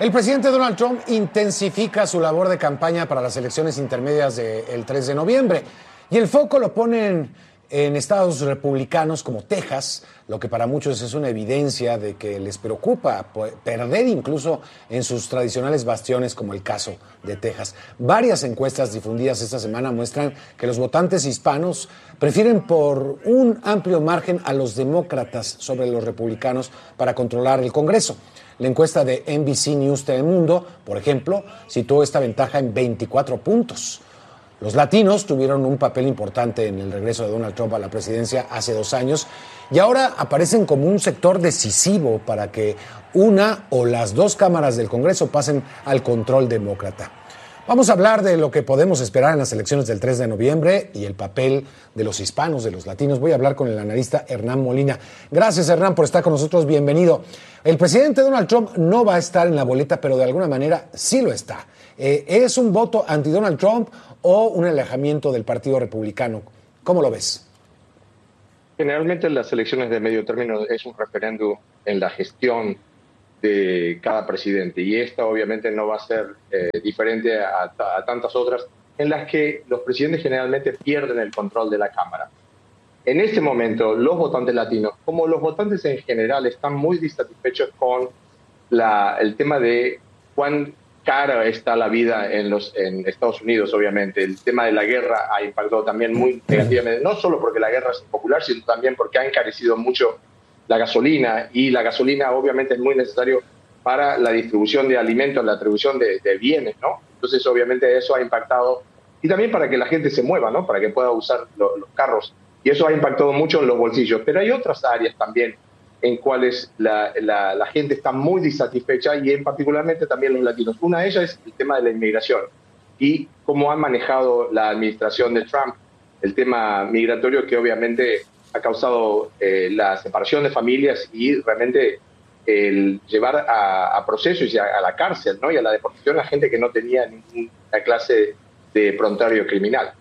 El presidente Donald Trump intensifica su labor de campaña para las elecciones intermedias del 3 de noviembre y el foco lo ponen en estados republicanos como Texas, lo que para muchos es una evidencia de que les preocupa perder incluso en sus tradicionales bastiones, como el caso de Texas. Varias encuestas difundidas esta semana muestran que los votantes hispanos prefieren por un amplio margen a los demócratas sobre los republicanos para controlar el Congreso. La encuesta de NBC News Telemundo, por ejemplo, situó esta ventaja en 24 puntos. Los latinos tuvieron un papel importante en el regreso de Donald Trump a la presidencia hace 2 años y ahora aparecen como un sector decisivo para que una o las 2 cámaras del Congreso pasen al control demócrata. Vamos a hablar de lo que podemos esperar en las elecciones del 3 de noviembre y el papel de los hispanos, de los latinos. Voy a hablar con el analista Hernán Molina. Gracias, Hernán, por estar con nosotros. Bienvenido. El presidente Donald Trump no va a estar en la boleta, pero de alguna manera sí lo está. ¿Es un voto anti-Donald Trump o un alejamiento del Partido Republicano? ¿Cómo lo ves? Generalmente las elecciones de medio término es un referéndum en la gestión de cada presidente y esta obviamente no va a ser diferente a tantas otras en las que los presidentes generalmente pierden el control de la Cámara. En este momento los votantes latinos, como los votantes en general, están muy dissatisfechos con el tema de cuán cara está la vida en Estados Unidos, obviamente. El tema de la guerra ha impactado también muy negativamente, no solo porque la guerra es impopular, sino también porque ha encarecido mucho la gasolina, y la gasolina obviamente es muy necesario para la distribución de alimentos, la distribución de bienes, ¿no? Entonces obviamente eso ha impactado, y también para que la gente se mueva, ¿no? Para que pueda usar los carros, y eso ha impactado mucho en los bolsillos. Pero hay otras áreas también en cuales la gente está muy disatisfecha, y en particularmente también los latinos. Una de ellas es el tema de la inmigración y cómo ha manejado la administración de Trump el tema migratorio, que obviamente ha causado la separación de familias y realmente el llevar a procesos y a la cárcel, ¿no? Y a la deportación a gente que no tenía ninguna clase de prontuario criminal.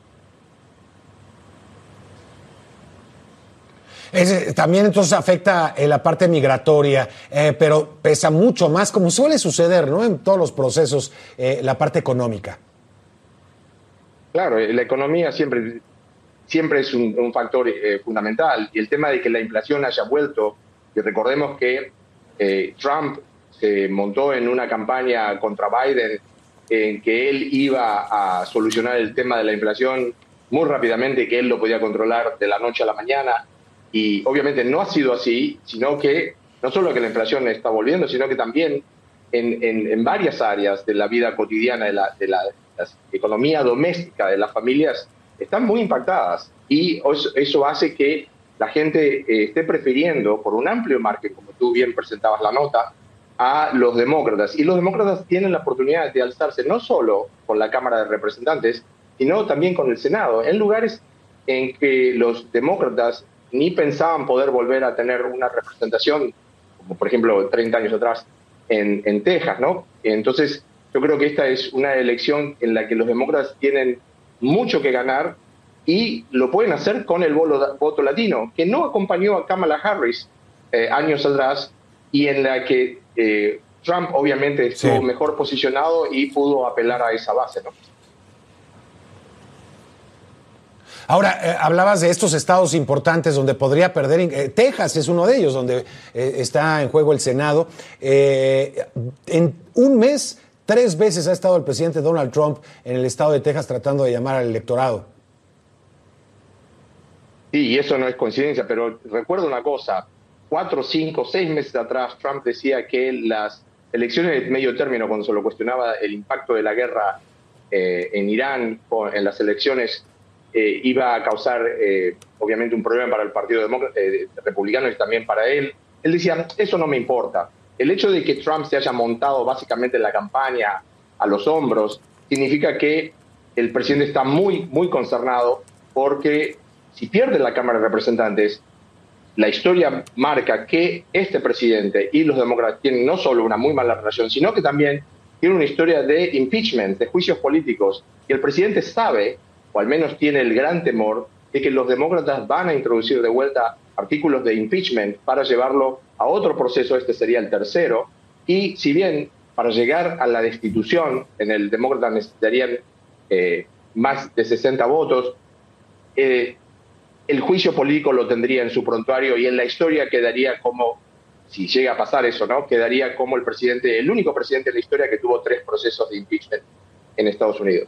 También entonces afecta la parte migratoria, pero pesa mucho más, como suele suceder, ¿no?, en todos los procesos, la parte económica. Claro, la economía siempre es un factor fundamental, y el tema de que la inflación haya vuelto, y recordemos que Trump se montó en una campaña contra Biden en que él iba a solucionar el tema de la inflación muy rápidamente, que él lo podía controlar de la noche a la mañana, y obviamente no ha sido así, sino que no solo que la inflación está volviendo, sino que también en varias áreas de la vida cotidiana, de la economía doméstica de las familias, están muy impactadas, y eso hace que la gente esté prefiriendo por un amplio margen, como tú bien presentabas la nota, a los demócratas. Y los demócratas tienen la oportunidad de alzarse no solo con la Cámara de Representantes, sino también con el Senado, en lugares en que los demócratas ni pensaban poder volver a tener una representación, como por ejemplo 30 años atrás en Texas, ¿no? Entonces yo creo que esta es una elección en la que los demócratas tienen mucho que ganar, y lo pueden hacer con el voto latino, que no acompañó a Kamala Harris años atrás, y en la que Trump obviamente estuvo mejor posicionado y pudo apelar a esa base, ¿no? Ahora, hablabas de estos estados importantes donde podría perder. Texas es uno de ellos, donde está en juego el Senado. En un mes, 3 veces ha estado el presidente Donald Trump en el estado de Texas tratando de llamar al electorado. Sí, y eso no es coincidencia, pero recuerdo una cosa: 4, 5, 6 meses atrás Trump decía que las elecciones de medio término, cuando se lo cuestionaba el impacto de la guerra en Irán en las elecciones, iba a causar obviamente un problema para el Partido Republicano y también para él. Él decía, eso no me importa. El hecho de que Trump se haya montado básicamente la campaña a los hombros significa que el presidente está muy, muy consternado, porque si pierde la Cámara de Representantes, la historia marca que este presidente y los demócratas tienen no solo una muy mala relación, sino que también tienen una historia de impeachment, de juicios políticos. Y el presidente sabe, o al menos tiene el gran temor, de que los demócratas van a introducir de vuelta artículos de impeachment para llevarlo a otro proceso. Este sería el tercero. Y si bien para llegar a la destitución, en el demócrata necesitarían más de 60 votos. El juicio político lo tendría en su prontuario y en la historia quedaría como, si llega a pasar eso, ¿no? Quedaría como el único presidente de la historia que tuvo 3 procesos de impeachment en Estados Unidos.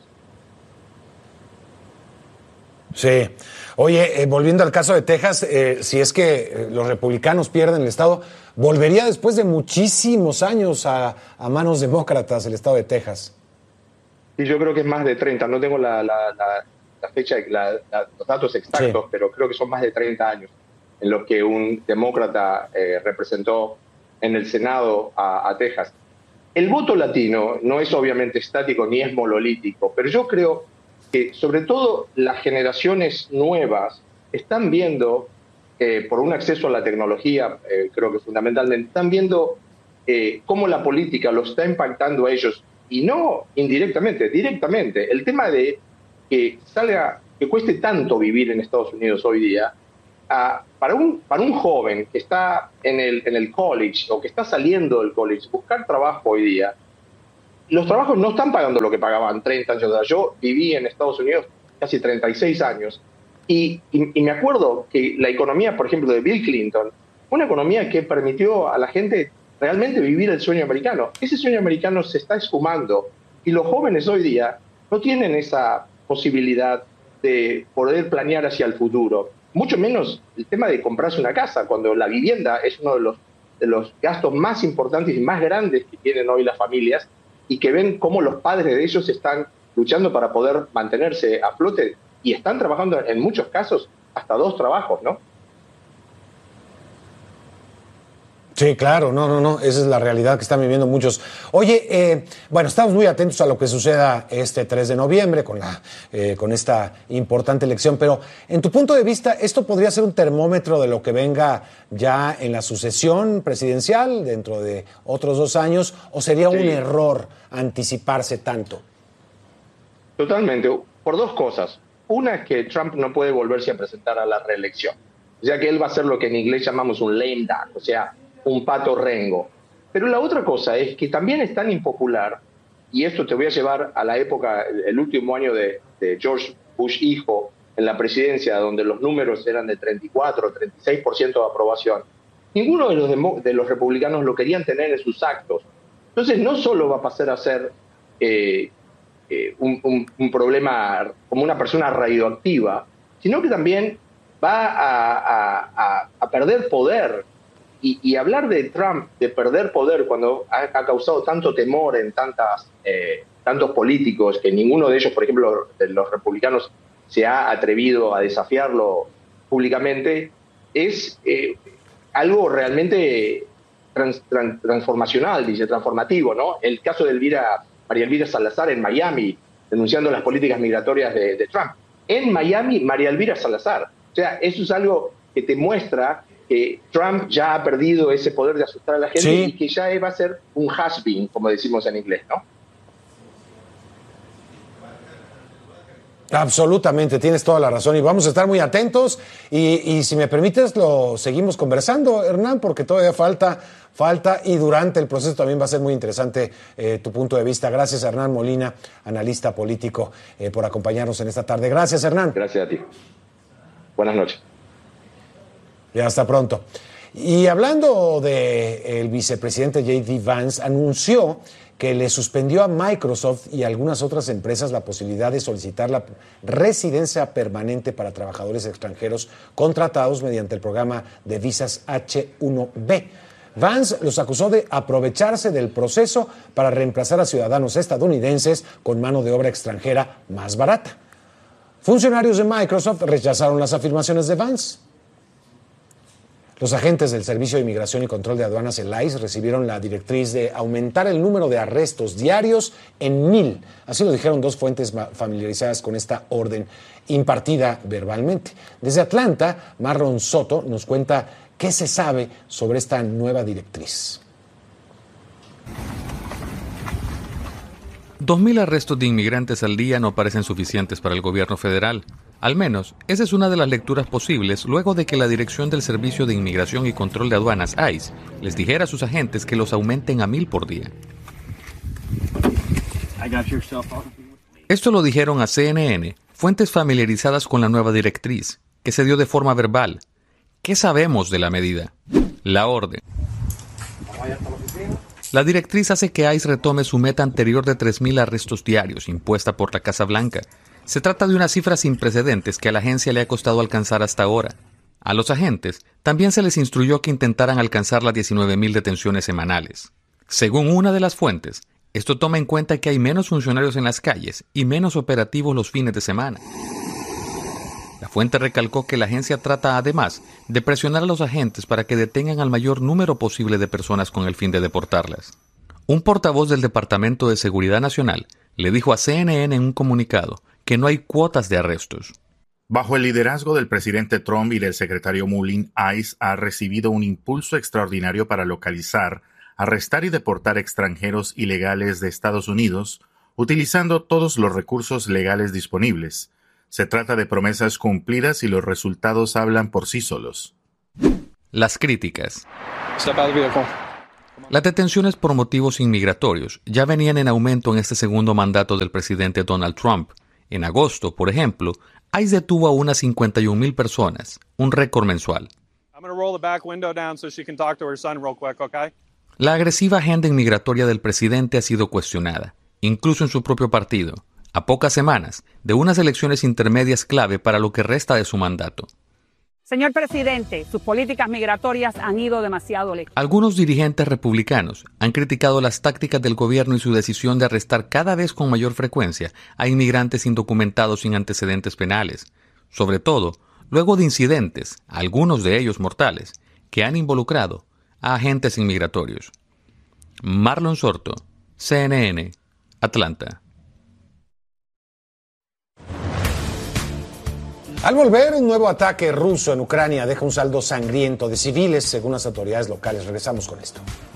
Sí. Oye, volviendo al caso de Texas, si es que los republicanos pierden el estado, volvería después de muchísimos años a manos demócratas el estado de Texas. Y yo creo que es más de 30, no tengo la fecha, los datos exactos, sí, pero creo que son más de 30 años en los que un demócrata representó en el Senado a Texas. El voto latino no es obviamente estático ni es monolítico, pero yo creo que sobre todo las generaciones nuevas están viendo, por un acceso a la tecnología, creo que fundamentalmente, están viendo cómo la política lo está impactando a ellos, y no indirectamente, directamente. El tema de que cueste tanto vivir en Estados Unidos hoy día, para un joven que está en el college o que está saliendo del college, buscar trabajo hoy día, los trabajos no están pagando lo que pagaban 30 años atrás. Yo viví en Estados Unidos casi 36 años y me acuerdo que la economía, por ejemplo, de Bill Clinton, una economía que permitió a la gente realmente vivir el sueño americano. Ese sueño americano se está esfumando y los jóvenes hoy día no tienen esa posibilidad de poder planear hacia el futuro. Mucho menos el tema de comprarse una casa, cuando la vivienda es uno de los gastos más importantes y más grandes que tienen hoy las familias, y que ven cómo los padres de ellos están luchando para poder mantenerse a flote y están trabajando en muchos casos hasta 2 trabajos, ¿no? Sí, claro, no, esa es la realidad que están viviendo muchos. Oye, bueno, estamos muy atentos a lo que suceda este 3 de noviembre con esta importante elección, pero en tu punto de vista, ¿esto podría ser un termómetro de lo que venga ya en la sucesión presidencial dentro de otros 2 años, o sería un error anticiparse tanto? Totalmente, por 2 cosas. Una es que Trump no puede volverse a presentar a la reelección, ya que él va a ser lo que en inglés llamamos un lame duck, o sea, un pato rengo. Pero la otra cosa es que también es tan impopular, y esto te voy a llevar a la época, el último año de George Bush hijo en la presidencia, donde los números eran de 34, 36% de aprobación. Ninguno de los republicanos lo querían tener en sus actos. Entonces no solo va a pasar a ser un problema como una persona radioactiva, sino que también va a perder poder. Y hablar de Trump, de perder poder, cuando ha causado tanto temor en tantos políticos, que ninguno de ellos, por ejemplo, de los republicanos, se ha atrevido a desafiarlo públicamente, es algo realmente transformacional, transformativo, ¿no? El caso de María Elvira Salazar en Miami, denunciando las políticas migratorias de Trump. En Miami, María Elvira Salazar. O sea, eso es algo que te muestra que Trump ya ha perdido ese poder de asustar a la gente, sí, y que ya va a ser un has-been, como decimos en inglés, ¿no? Absolutamente, tienes toda la razón y vamos a estar muy atentos y si me permites lo seguimos conversando, Hernán, porque todavía falta y durante el proceso también va a ser muy interesante tu punto de vista. Gracias, Hernán Molina, analista político, por acompañarnos en esta tarde. Gracias, Hernán. Gracias a ti. Buenas noches. Y hasta pronto. Y hablando del vicepresidente J.D. Vance, anunció que le suspendió a Microsoft y a algunas otras empresas la posibilidad de solicitar la residencia permanente para trabajadores extranjeros contratados mediante el programa de visas H-1B. Vance los acusó de aprovecharse del proceso para reemplazar a ciudadanos estadounidenses con mano de obra extranjera más barata. Funcionarios de Microsoft rechazaron las afirmaciones de Vance. Los agentes del Servicio de Inmigración y Control de Aduanas, el ICE, recibieron la directriz de aumentar el número de arrestos diarios en 1,000. Así lo dijeron 2 fuentes familiarizadas con esta orden impartida verbalmente. Desde Atlanta, Marlon Soto nos cuenta qué se sabe sobre esta nueva directriz. 2,000 arrestos de inmigrantes al día no parecen suficientes para el gobierno federal. Al menos, esa es una de las lecturas posibles luego de que la Dirección del Servicio de Inmigración y Control de Aduanas, ICE, les dijera a sus agentes que los aumenten a 1,000 por día. Esto lo dijeron a CNN fuentes familiarizadas con la nueva directriz, que se dio de forma verbal. ¿Qué sabemos de la medida? La orden. La directriz hace que ICE retome su meta anterior de 3.000 arrestos diarios, impuesta por la Casa Blanca. Se trata de una cifra sin precedentes que a la agencia le ha costado alcanzar hasta ahora. A los agentes también se les instruyó que intentaran alcanzar las 19.000 detenciones semanales. Según una de las fuentes, esto toma en cuenta que hay menos funcionarios en las calles y menos operativos los fines de semana. La fuente recalcó que la agencia trata además de presionar a los agentes para que detengan al mayor número posible de personas con el fin de deportarlas. Un portavoz del Departamento de Seguridad Nacional le dijo a CNN en un comunicado que no hay cuotas de arrestos. Bajo el liderazgo del presidente Trump y del secretario Mullin, ICE ha recibido un impulso extraordinario para localizar, arrestar y deportar extranjeros ilegales de Estados Unidos, utilizando todos los recursos legales disponibles. Se trata de promesas cumplidas y los resultados hablan por sí solos. Las críticas. Las detenciones por motivos inmigratorios ya venían en aumento en este segundo mandato del presidente Donald Trump. En agosto, por ejemplo, ICE detuvo a unas 51,000 personas, un récord mensual. La agresiva agenda inmigratoria del presidente ha sido cuestionada, incluso en su propio partido, a pocas semanas de unas elecciones intermedias clave para lo que resta de su mandato. Señor presidente, sus políticas migratorias han ido demasiado lejos. Algunos dirigentes republicanos han criticado las tácticas del gobierno y su decisión de arrestar cada vez con mayor frecuencia a inmigrantes indocumentados sin antecedentes penales, sobre todo luego de incidentes, algunos de ellos mortales, que han involucrado a agentes inmigratorios. Marlon Sorto, CNN, Atlanta. Al volver, un nuevo ataque ruso en Ucrania deja un saldo sangriento de civiles, según las autoridades locales. Regresamos con esto.